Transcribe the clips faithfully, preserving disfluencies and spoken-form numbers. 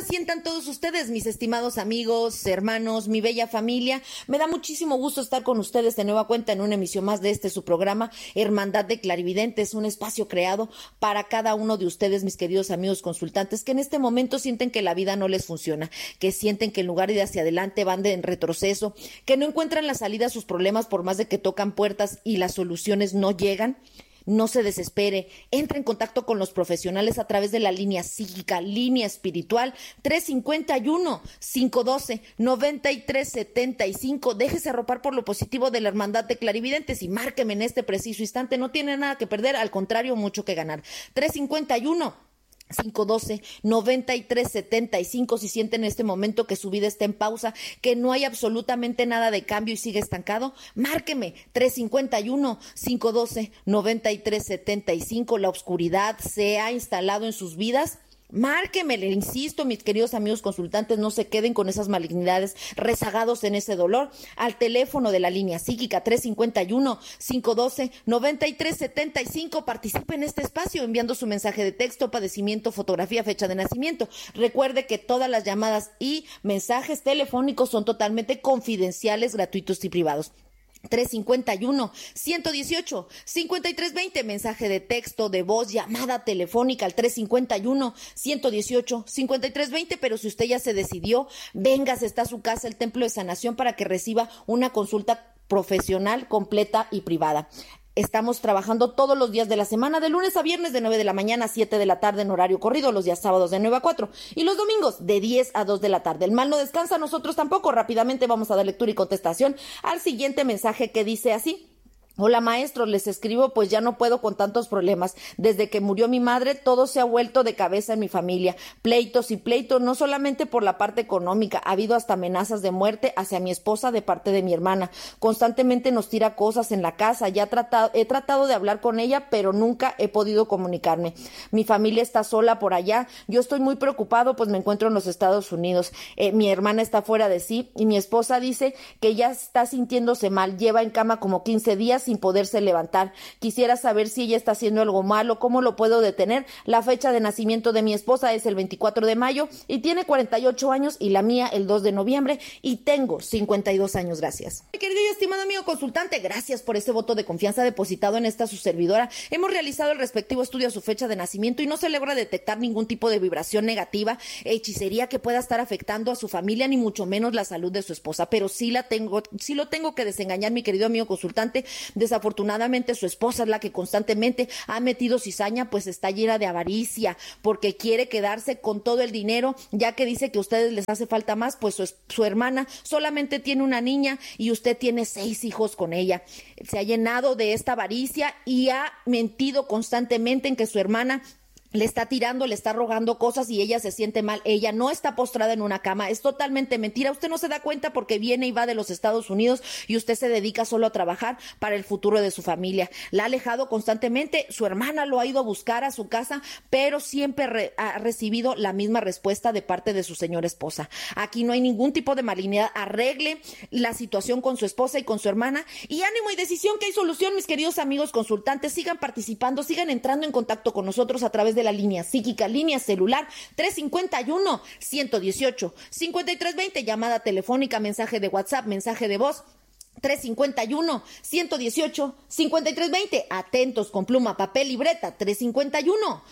sientan todos ustedes, mis estimados amigos, hermanos, mi bella familia. Me da muchísimo gusto estar con ustedes de nueva cuenta en una emisión más de este su programa, Hermandad de Clarividentes, un espacio creado para cada uno de ustedes, mis queridos amigos consultantes, que en este momento sienten que la vida no les funciona, que sienten que en lugar de ir hacia adelante van de en retroceso, que no encuentran la salida a sus problemas por más de que tocan puertas y las soluciones no llegan. No se desespere, entre en contacto con los profesionales a través de la línea psíquica, línea espiritual tres cinco uno, cinco uno dos, nueve tres siete cinco. Déjese arropar por lo positivo de la Hermandad de Clarividentes y márqueme en este preciso instante. No tiene nada que perder, al contrario, mucho que ganar. tres cinco uno, cinco uno dos, nueve tres siete cinco. Si sienten en este momento que su vida está en pausa, que no hay absolutamente nada de cambio y sigue estancado, márqueme tres cinco uno, cinco uno dos, nueve tres siete cinco. La oscuridad se ha instalado en sus vidas. Márqueme, le insisto, mis queridos amigos consultantes, no se queden con esas malignidades, rezagados en ese dolor. Al teléfono de la línea psíquica tres cinco uno, cinco uno dos, nueve tres siete cinco. Participe en este espacio enviando su mensaje de texto, padecimiento, fotografía, fecha de nacimiento. Recuerde que todas las llamadas y mensajes telefónicos son totalmente confidenciales, gratuitos y privados. tres cinco uno, uno uno ocho, cinco tres dos cero, mensaje de texto, de voz, llamada telefónica al tres cinco uno, uno uno ocho, cinco tres dos cero, pero si usted ya se decidió, véngase, está a su casa, el Templo de Sanación, para que reciba una consulta profesional, completa y privada. Estamos trabajando todos los días de la semana, de lunes a viernes de nueve de la mañana a siete de la tarde en horario corrido, los días sábados de nueve a cuatro y los domingos de diez a dos de la tarde. El mal no descansa, nosotros tampoco. Rápidamente vamos a dar lectura y contestación al siguiente mensaje que dice así. Hola maestro, les escribo pues ya no puedo con tantos problemas. Desde que murió mi madre todo se ha vuelto de cabeza en mi familia. Pleitos y pleitos, no solamente por la parte económica, ha habido hasta amenazas de muerte hacia mi esposa de parte de mi hermana. Constantemente nos tira cosas en la casa, ya he tratado, he tratado de hablar con ella, pero nunca he podido comunicarme. Mi familia está sola por allá, yo estoy muy preocupado pues me encuentro en los Estados Unidos. Eh, mi hermana está fuera de sí y mi esposa dice que ya está sintiéndose mal, lleva en cama como quince días sin poderse levantar. Quisiera saber si ella está haciendo algo malo, cómo lo puedo detener. La fecha de nacimiento de mi esposa es el veinticuatro de mayo y tiene cuarenta y ocho años y la mía el dos de noviembre y tengo cincuenta y dos años. Gracias. Mi querido y estimado amigo consultante, gracias por ese voto de confianza depositado en esta su servidora. Hemos realizado el respectivo estudio a su fecha de nacimiento y no se logra detectar ningún tipo de vibración negativa, hechicería que pueda estar afectando a su familia, ni mucho menos la salud de su esposa, pero sí la tengo, sí lo tengo que desengañar, mi querido amigo consultante. Desafortunadamente su esposa es la que constantemente ha metido cizaña, pues está llena de avaricia, porque quiere quedarse con todo el dinero, ya que dice que a ustedes les hace falta más, pues su, su hermana solamente tiene una niña y usted tiene seis hijos con ella. Se ha llenado de esta avaricia y ha mentido constantemente en que su hermana le está tirando, le está rogando cosas y ella se siente mal. Ella no está postrada en una cama, es totalmente mentira. Usted no se da cuenta porque viene y va de los Estados Unidos y usted se dedica solo a trabajar para el futuro de su familia. La ha alejado constantemente, su hermana lo ha ido a buscar a su casa, pero siempre re- ha recibido la misma respuesta de parte de su señora esposa. Aquí no hay ningún tipo de malignidad. Arregle la situación con su esposa y con su hermana y ánimo y decisión, que hay solución, mis queridos amigos consultantes. Sigan participando, sigan entrando en contacto con nosotros a través de la línea psíquica, línea celular tres cinco uno, uno uno ocho, cinco tres dos cero, llamada telefónica, mensaje de WhatsApp, mensaje de voz tres cinco uno, uno uno ocho, cinco tres dos cero. Atentos con pluma, papel, libreta tres cinco uno, uno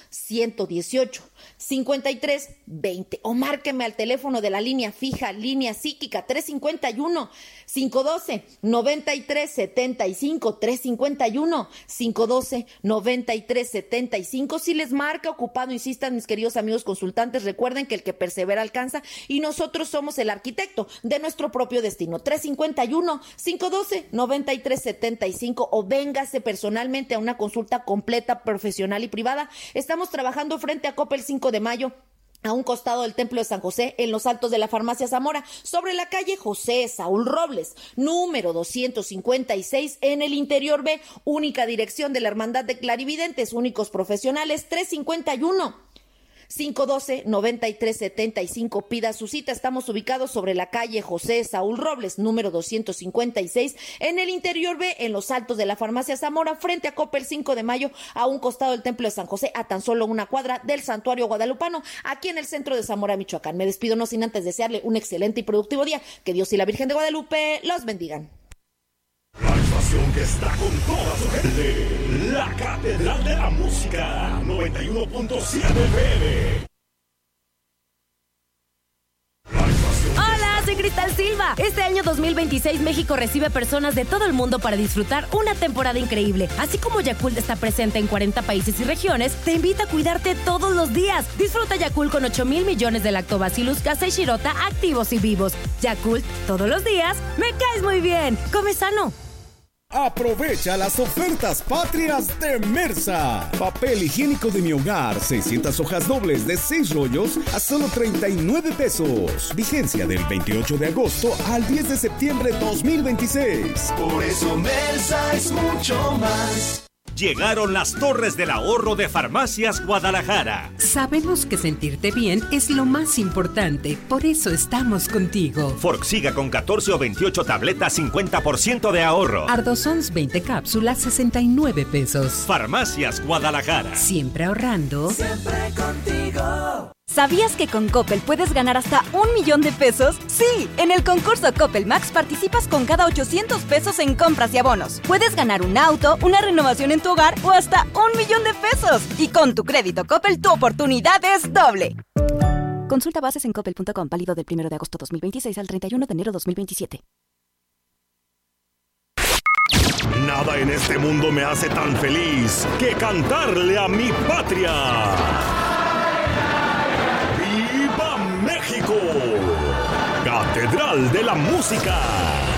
uno ocho, cinco tres dos cero o márqueme al teléfono de la línea fija, línea psíquica tres cinco uno, cinco uno dos, nueve tres siete cinco, tres cinco uno, cinco uno dos, nueve tres siete cinco. Si les marca ocupado, insistan, mis queridos amigos consultantes, recuerden que el que persevera alcanza y nosotros somos el arquitecto de nuestro propio destino. tres cinco uno, cinco uno dos, nueve tres siete cinco o véngase personalmente a una consulta completa, profesional y privada. Estamos trabajando frente a Coppel cinco de mayo, a un costado del Templo de San José, en los altos de la Farmacia Zamora, sobre la calle José Saúl Robles, número doscientos cincuenta y seis, en el interior B, única dirección de la Hermandad de Clarividentes, únicos profesionales, tres cinco uno, cinco uno dos, nueve tres siete cinco. Pida su cita. Estamos ubicados sobre la calle José Saúl Robles, número doscientos cincuenta y seis, en el interior B, en los altos de la farmacia Zamora, frente a Coppel cinco de mayo, a un costado del Templo de San José, a tan solo una cuadra del Santuario Guadalupano, aquí en el centro de Zamora, Michoacán. Me despido no sin antes desearle un excelente y productivo día. Que Dios y la Virgen de Guadalupe los bendigan. La estación que está con toda su gente, la Catedral de la Música, noventa y uno punto siete F M. Hola, soy Cristal Silva. Este año dos mil veintiséis México recibe personas de todo el mundo para disfrutar una temporada increíble. Así como Yakult está presente en cuarenta países y regiones, te invita a cuidarte todos los días. Disfruta Yakult con ocho mil millones de Lactobacillus casei shirota activos y vivos. Yakult, todos los días, me caes muy bien. Come sano. Aprovecha las ofertas patrias de Mersa. Papel higiénico de mi hogar, seiscientas hojas dobles de seis rollos a solo treinta y nueve pesos. Vigencia del veintiocho de agosto al diez de septiembre dos mil veintiséis. Por eso Mersa es mucho más. Llegaron las Torres del Ahorro de Farmacias Guadalajara. Sabemos que sentirte bien es lo más importante, por eso estamos contigo. Forxiga con catorce o veintiocho tabletas, cincuenta por ciento de ahorro. Ardosons veinte cápsulas, sesenta y nueve pesos. Farmacias Guadalajara. Siempre ahorrando. Siempre contigo. ¿Sabías que con Coppel puedes ganar hasta un millón de pesos? Sí, en el concurso Coppel Max participas con cada ochocientos pesos en compras y abonos. Puedes ganar un auto, una renovación en tu hogar o hasta un millón de pesos. Y con tu crédito Coppel, tu oportunidad es doble. Consulta bases en coppel punto com, válido del primero de agosto dos mil veintiséis al treinta y uno de enero dos mil veintisiete. Nada en este mundo me hace tan feliz que cantarle a mi patria. ¡Viva México! Catedral de la Música.